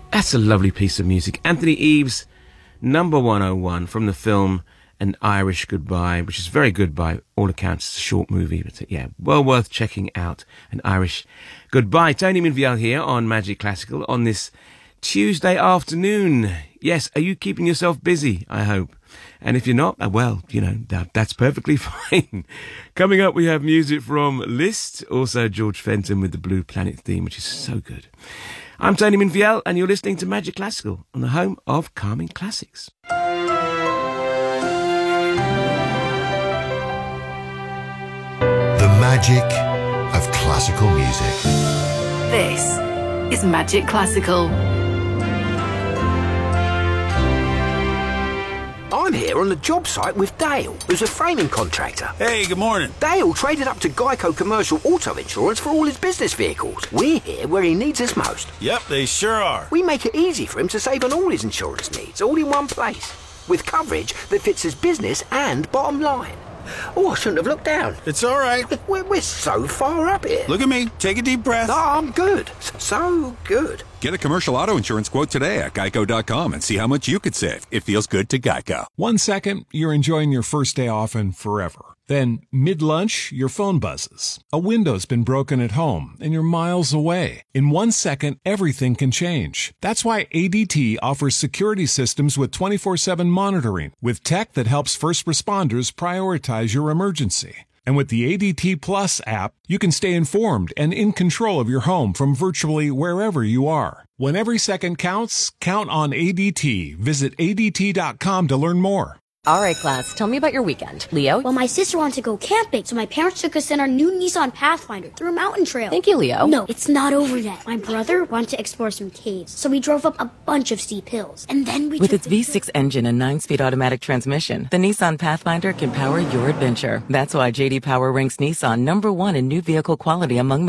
That's a lovely piece of music. Anthony Eves, Number 101 from the film An Irish Goodbye, which is very good by all accounts. It's a short movie, but yeah, well worth checking out. An Irish Goodbye. Tony Minviel here on Magic Classical on this Tuesday afternoon. Yes, are you keeping yourself busy, I hope? And if you're not, well, you know, that's perfectly fine. Coming up, we have music from Liszt, also George Fenton with the Blue Planet theme, which is so good. I'm Tony Minviel, and you're listening to Magic Classical on the home of calming classics. The magic of classical music. This is Magic Classical. I'm here on the job site with Dale, who's a framing contractor. Hey, good morning. Dale traded up to Geico Commercial Auto Insurance for all his business vehicles. We're here where he needs us most. Yep, they sure are. We make it easy for him to save on all his insurance needs, all in one place, with coverage that fits his business and bottom line. Oh, I shouldn't have looked down. It's all right. We're so far up here. Look at me. Take a deep breath. No, I'm good. So good. Get a commercial auto insurance quote today at geico.com and see how much you could save. It feels good to Geico. 1 second, you're enjoying your first day off and forever. Then, mid-lunch, your phone buzzes. A window's been broken at home, and you're miles away. In 1 second, everything can change. That's why ADT offers security systems with 24/7 monitoring, with tech that helps first responders prioritize your emergency. And with the ADT Plus app, you can stay informed and in control of your home from virtually wherever you are. When every second counts, count on ADT. Visit ADT.com to learn more. All right, class, tell me about your weekend. Leo? Well, my sister wanted to go camping, so my parents took us in our new Nissan Pathfinder through a mountain trail. Thank you, Leo. No, it's not over yet. My brother wanted to explore some caves, so we drove up a bunch of steep hills. And then we With its V6 engine and 9-speed automatic transmission, the Nissan Pathfinder can power your adventure. That's why J.D. Power ranks Nissan #1 in new vehicle quality among